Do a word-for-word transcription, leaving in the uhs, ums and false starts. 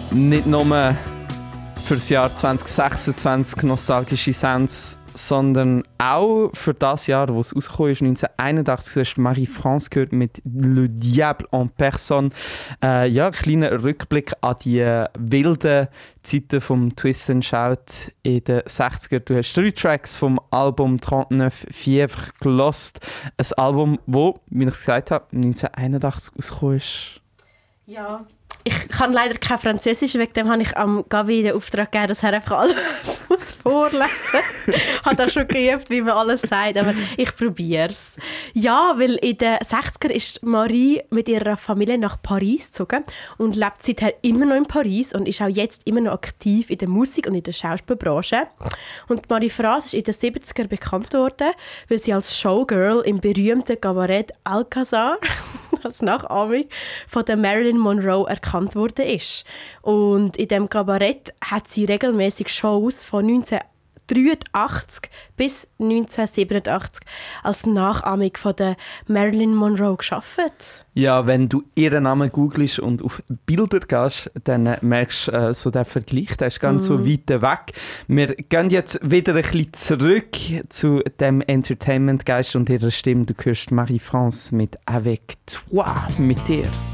nicht nur für das Jahr zwanzig sechsundzwanzig nostalgische Sounds, sondern auch für das Jahr, wo es rausgekommen ist, neunzehnhunderteinundachtzig, du hast Marie-France gehört mit Le Diable en Personne. Äh, ja, ein kleiner Rückblick an die äh, wilden Zeiten vom Twist and Shout in den sechziger. Du hast drei Tracks vom Album neununddreißig Fièvre gelost. Ein Album, das, wie ich gesagt habe, neunzehnhunderteinundachtzig rausgekommen ist. Ja. Ich kann leider kein Französisch, wegen dem habe ich am Gavi den Auftrag gegeben, dass er einfach alles muss vorlesen muss. Ich habe da schon geübt, wie man alles sagt, aber ich probiere es. Ja, weil in den sechziger ist Marie mit ihrer Familie nach Paris gezogen und lebt seither immer noch in Paris und ist auch jetzt immer noch aktiv in der Musik und in der Schauspielbranche. Und Marie-France ist in den siebziger bekannt worden, weil sie als Showgirl im berühmten Cabaret Alcazar als Nachahmung von der Marilyn Monroe erkannt worden ist. Und in dem Kabarett hat sie regelmäßig Shows von neunzehnhundertdreiundachtzig bis neunzehnhundertsiebenundachtzig als Nachahmung von der Marilyn Monroe gearbeitet. Ja, wenn du ihren Namen googelst und auf Bilder gehst, dann merkst du äh, so den Vergleich, der ist ganz mm. so weit weg. Wir gehen jetzt wieder ein bisschen zurück zu dem Entertainment-Geist und ihrer Stimme. Du hörst Marie-France mit «Avec toi», mit dir.